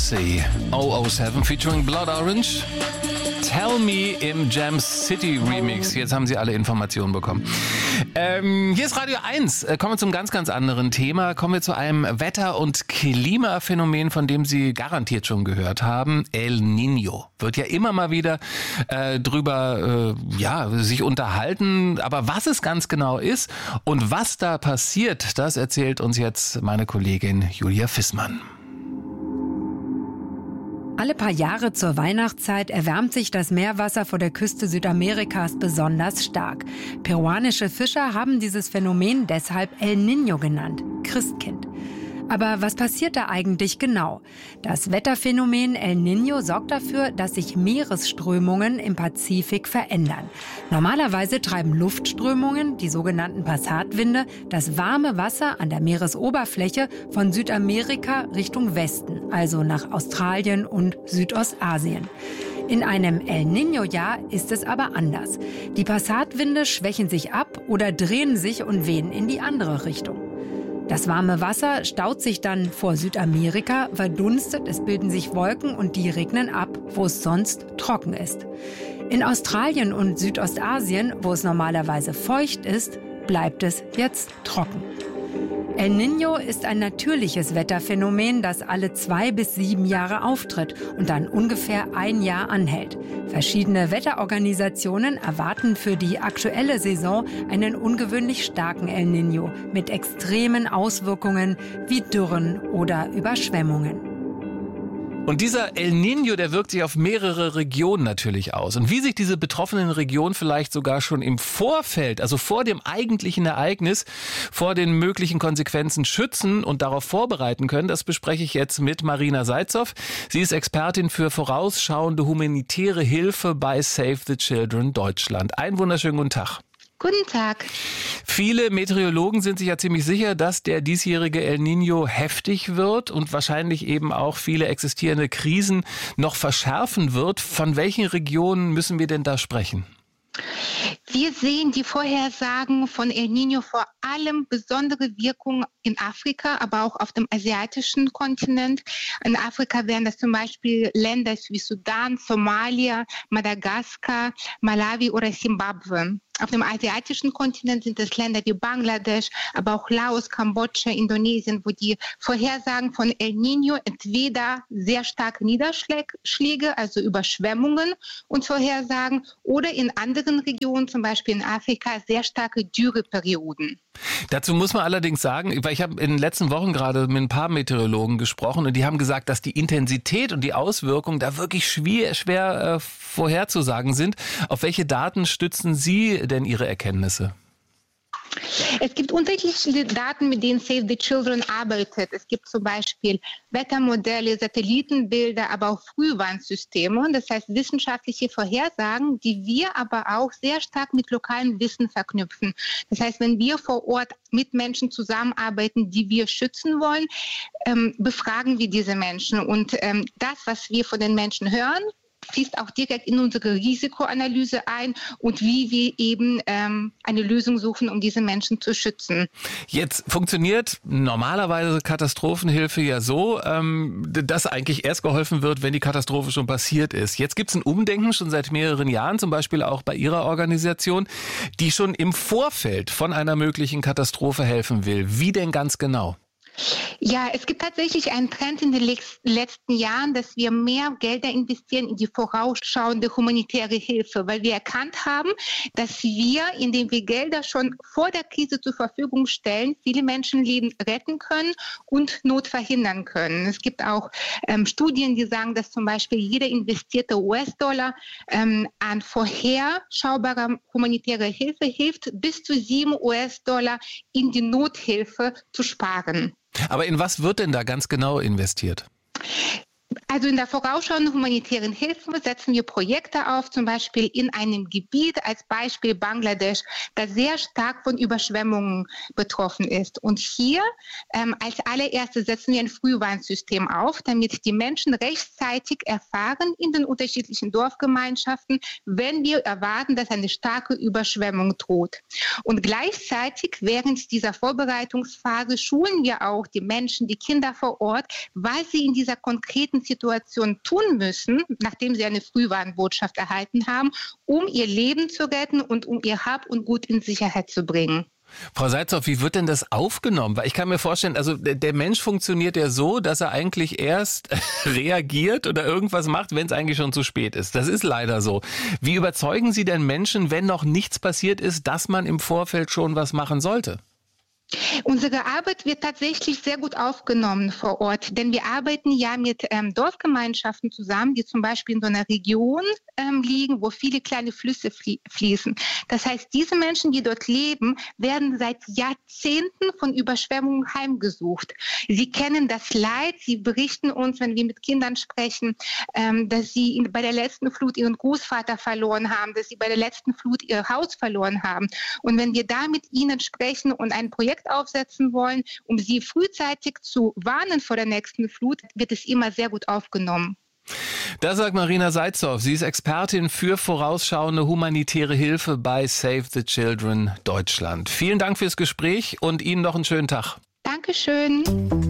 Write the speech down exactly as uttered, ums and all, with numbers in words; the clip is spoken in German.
Marcy, double oh seven featuring Blood Orange. Tell Me im Jam City Remix. Jetzt haben Sie alle Informationen bekommen. Ähm, hier ist Radio eins. Kommen wir zum ganz, ganz anderen Thema. Kommen wir zu einem Wetter- und Klimaphänomen, von dem Sie garantiert schon gehört haben. El Niño. Wird ja immer mal wieder äh, drüber äh, ja, sich unterhalten. Aber was es ganz genau ist und was da passiert, das erzählt uns jetzt meine Kollegin Julia Fissmann. Alle paar Jahre zur Weihnachtszeit erwärmt sich das Meerwasser vor der Küste Südamerikas besonders stark. Peruanische Fischer haben dieses Phänomen deshalb El Niño genannt, Christkind. Aber was passiert da eigentlich genau? Das Wetterphänomen El Niño sorgt dafür, dass sich Meeresströmungen im Pazifik verändern. Normalerweise treiben Luftströmungen, die sogenannten Passatwinde, das warme Wasser an der Meeresoberfläche von Südamerika Richtung Westen, also nach Australien und Südostasien. In einem El Niño-Jahr ist es aber anders. Die Passatwinde schwächen sich ab oder drehen sich und wehen in die andere Richtung. Das warme Wasser staut sich dann vor Südamerika, verdunstet, es bilden sich Wolken und die regnen ab, wo es sonst trocken ist. In Australien und Südostasien, wo es normalerweise feucht ist, bleibt es jetzt trocken. El Niño ist ein natürliches Wetterphänomen, das alle zwei bis sieben Jahre auftritt und dann ungefähr ein Jahr anhält. Verschiedene Wetterorganisationen erwarten für die aktuelle Saison einen ungewöhnlich starken El Niño mit extremen Auswirkungen wie Dürren oder Überschwemmungen. Und dieser El Niño, der wirkt sich auf mehrere Regionen natürlich aus. Und wie sich diese betroffenen Regionen vielleicht sogar schon im Vorfeld, also vor dem eigentlichen Ereignis, vor den möglichen Konsequenzen schützen und darauf vorbereiten können, das bespreche ich jetzt mit Marina Seitzow. Sie ist Expertin für vorausschauende humanitäre Hilfe bei Save the Children Deutschland. Einen wunderschönen guten Tag. Guten Tag. Viele Meteorologen sind sich ja ziemlich sicher, dass der diesjährige El Niño heftig wird und wahrscheinlich eben auch viele existierende Krisen noch verschärfen wird. Von welchen Regionen müssen wir denn da sprechen? Wir sehen die Vorhersagen von El Niño vor allem besondere Wirkung in Afrika, aber auch auf dem asiatischen Kontinent. In Afrika wären das zum Beispiel Länder wie Sudan, Somalia, Madagaskar, Malawi oder Zimbabwe. Auf dem asiatischen Kontinent sind es Länder wie Bangladesch, aber auch Laos, Kambodscha, Indonesien, wo die Vorhersagen von El Niño entweder sehr starke Niederschläge, also Überschwemmungen und Vorhersagen, oder in anderen Regionen, zum Beispiel in Afrika, sehr starke Dürreperioden. Dazu muss man allerdings sagen, weil ich habe in den letzten Wochen gerade mit ein paar Meteorologen gesprochen und die haben gesagt, dass die Intensität und die Auswirkungen da wirklich schwer, schwer äh, vorherzusagen sind. Auf welche Daten stützen Sie denn Ihre Erkenntnisse? Es gibt unterschiedliche Daten, mit denen Save the Children arbeitet. Es gibt zum Beispiel Wettermodelle, Satellitenbilder, aber auch Frühwarnsysteme. Das heißt wissenschaftliche Vorhersagen, die wir aber auch sehr stark mit lokalem Wissen verknüpfen. Das heißt, wenn wir vor Ort mit Menschen zusammenarbeiten, die wir schützen wollen, ähm, befragen wir diese Menschen. Und ähm, das, was wir von den Menschen hören, fließt auch direkt in unsere Risikoanalyse ein und wie wir eben ähm, eine Lösung suchen, um diese Menschen zu schützen. Jetzt funktioniert normalerweise Katastrophenhilfe ja so, ähm, dass eigentlich erst geholfen wird, wenn die Katastrophe schon passiert ist. Jetzt gibt es ein Umdenken schon seit mehreren Jahren, zum Beispiel auch bei Ihrer Organisation, die schon im Vorfeld von einer möglichen Katastrophe helfen will. Wie denn ganz genau? Ja, es gibt tatsächlich einen Trend in den letzten Jahren, dass wir mehr Gelder investieren in die vorausschauende humanitäre Hilfe, weil wir erkannt haben, dass wir, indem wir Gelder schon vor der Krise zur Verfügung stellen, viele Menschenleben retten können und Not verhindern können. Es gibt auch ähm, Studien, die sagen, dass zum Beispiel jeder investierte U S-Dollar ähm, an vorherschaubarer humanitärer Hilfe hilft, bis zu sieben U S-Dollar in die Nothilfe zu sparen. Aber in was wird denn da ganz genau investiert? Also in der vorausschauenden humanitären Hilfe setzen wir Projekte auf, zum Beispiel in einem Gebiet, als Beispiel Bangladesch, das sehr stark von Überschwemmungen betroffen ist. Und hier ähm, als allererstes setzen wir ein Frühwarnsystem auf, damit die Menschen rechtzeitig erfahren in den unterschiedlichen Dorfgemeinschaften, wenn wir erwarten, dass eine starke Überschwemmung droht. Und gleichzeitig während dieser Vorbereitungsphase schulen wir auch die Menschen, die Kinder vor Ort, was sie in dieser konkreten Situation Situation tun müssen, nachdem sie eine Frühwarnbotschaft erhalten haben, um ihr Leben zu retten und um ihr Hab und Gut in Sicherheit zu bringen. Frau Seitzow, wie wird denn das aufgenommen? Weil ich kann mir vorstellen, also der Mensch funktioniert ja so, dass er eigentlich erst reagiert oder irgendwas macht, wenn es eigentlich schon zu spät ist. Das ist leider so. Wie überzeugen Sie denn Menschen, wenn noch nichts passiert ist, dass man im Vorfeld schon was machen sollte? Unsere Arbeit wird tatsächlich sehr gut aufgenommen vor Ort, denn wir arbeiten ja mit ähm, Dorfgemeinschaften zusammen, die zum Beispiel in so einer Region ähm, liegen, wo viele kleine Flüsse flie- fließen. Das heißt, diese Menschen, die dort leben, werden seit Jahrzehnten von Überschwemmungen heimgesucht. Sie kennen das Leid, sie berichten uns, wenn wir mit Kindern sprechen, ähm, dass sie in, bei der letzten Flut ihren Großvater verloren haben, dass sie bei der letzten Flut ihr Haus verloren haben. Und wenn wir da mit ihnen sprechen und ein Projekt aufsetzen wollen, um sie frühzeitig zu warnen vor der nächsten Flut, wird es immer sehr gut aufgenommen. Das sagt Marina Seitzow. Sie ist Expertin für vorausschauende humanitäre Hilfe bei Save the Children Deutschland. Vielen Dank fürs Gespräch und Ihnen noch einen schönen Tag. Dankeschön.